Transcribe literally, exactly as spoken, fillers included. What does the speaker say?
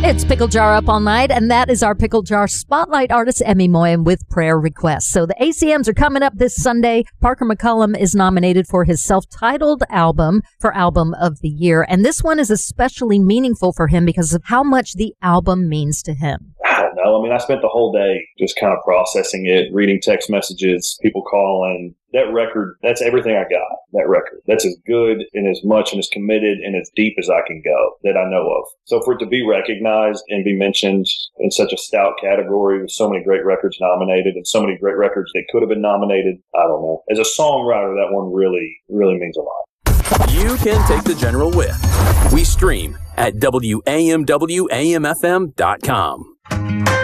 It's Pickle Jar Up All Night, and that is our Pickle Jar Spotlight artist, Emmy Moyen, with prayer requests. So the A C Ms are coming up this Sunday. Parker McCollum is nominated for his self-titled album for Album of the Year, and this one is especially meaningful for him because of how much the album means to him. I don't know. I mean, I spent the whole day just kind of processing it, reading text messages, people calling. That record, that's everything I got, that record. That's as good and as much and as committed and as deep as I can go that I know of. So for it to be recognized and be mentioned in such a stout category with so many great records nominated and so many great records that could have been nominated, I don't know. As a songwriter, that one really, really means a lot. You can take the general with. We stream at W A M W A M F M dot com.